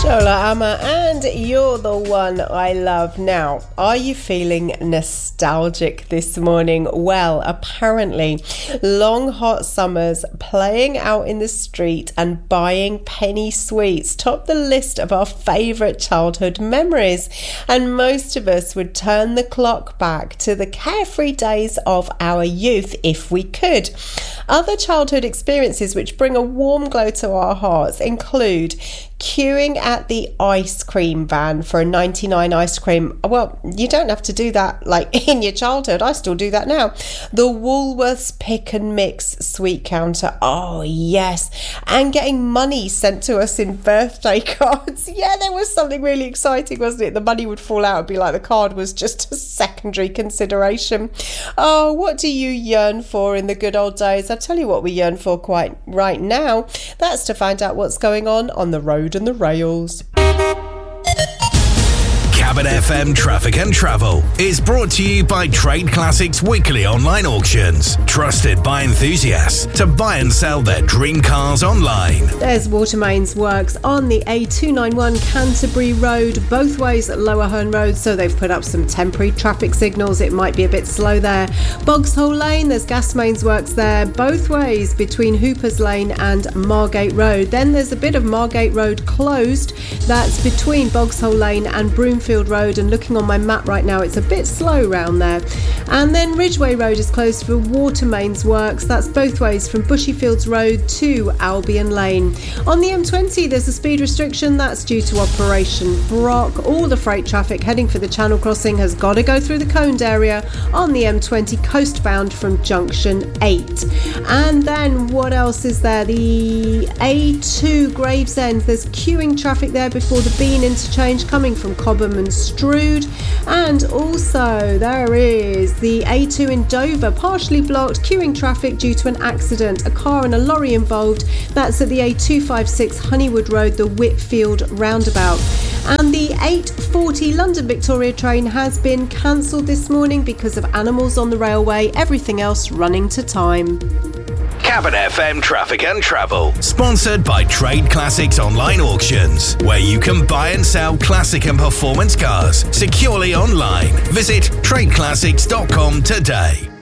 Shola Ama, and You're the One I Love. Now, are you feeling nostalgic this morning? Well, apparently, long hot summers, playing out in the street and buying penny sweets top the list of our favourite childhood memories. And most of us would turn the clock back to the carefree days of our youth if we could. Other childhood experiences which bring a warm glow to our hearts include queuing at the ice cream van for a 99 ice cream. Well, you don't have to do that like in your childhood. I still do that now. The Woolworths pick and mix sweet counter. Oh yes. And getting money sent to us in birthday cards. Yeah, there was something really exciting, wasn't it? The money would fall out and be like the card was just a secondary consideration. Oh, what do you yearn for in the good old days? I'll tell you what we yearn for quite right now. That's to find out what's going on the road and the rails. Cabin FM Traffic and Travel is brought to you by Trade Classics Weekly Online Auctions, trusted by enthusiasts to buy and sell their dream cars online. There's Watermains works on the A291 Canterbury Road, both ways at Lower Herne Road, so they've put up some temporary traffic signals. It might be a bit slow there. Bogshole Lane, there's gas mains works there, both ways between Hoopers Lane and Margate Road. Then there's a bit of Margate Road closed, that's between Bogshole Lane and Broomfield Road, and looking on my map right now it's a bit slow round there. And then Ridgeway Road is closed for Watermains works, that's both ways from Bushyfields Road to Albion Lane. On the M20 there's a speed restriction, that's due to Operation Brock. All the freight traffic heading for the Channel crossing has got to go through the coned area on the M20 coastbound from Junction 8. And then what else is there? The A2 Gravesend, there's queuing traffic there before the Bean interchange coming from Cobham and Strood. And also there is the A2 in Dover, partially blocked, queuing traffic due to an accident, a car and a lorry involved. That's at the A256 Honeywood Road, the Whitfield roundabout. And the 8:40 London Victoria train has been cancelled this morning because of animals on the railway, everything else running to time. Cabin FM Traffic and Travel, sponsored by Trade Classics Online Auctions, where you can buy and sell classic and performance cars securely online. Visit tradeclassics.com today.